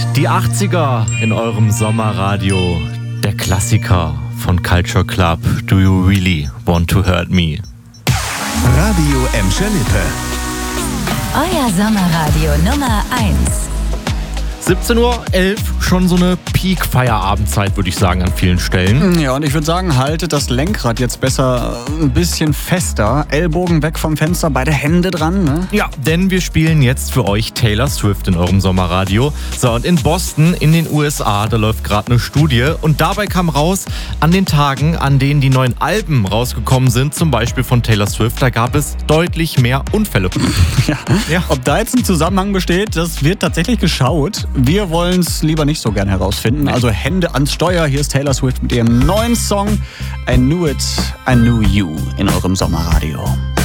Die 80er in eurem Sommerradio. Der Klassiker von Culture Club. Do you really want to hurt me? Radio Emscher-Lippe. Euer Sommerradio Nummer 1. 17:11 Uhr, schon so eine Peak-Feierabendzeit, würde ich sagen, an vielen Stellen. Ja, und ich würde sagen, haltet das Lenkrad jetzt besser ein bisschen fester. Ellbogen weg vom Fenster, beide Hände dran, ne? Ja, denn wir spielen jetzt für euch Taylor Swift in eurem Sommerradio. So, und in Boston, in den USA, da läuft gerade eine Studie. Und dabei kam raus, an den Tagen, an denen die neuen Alben rausgekommen sind, zum Beispiel von Taylor Swift, da gab es deutlich mehr Unfälle. Ja. Ob da jetzt ein Zusammenhang besteht, das wird tatsächlich geschaut. Wir wollen es lieber nicht so gern herausfinden. Also Hände ans Steuer. Hier ist Taylor Swift mit ihrem neuen Song I Knew It, I Knew You in eurem Sommerradio.